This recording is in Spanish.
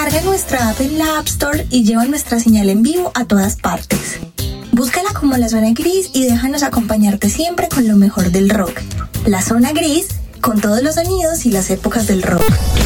Descarga nuestra app en la App Store y lleva nuestra señal en vivo a todas partes. Búscala como La Zona Gris y déjanos acompañarte siempre con lo mejor del rock. La Zona Gris, con todos los sonidos y las épocas del rock.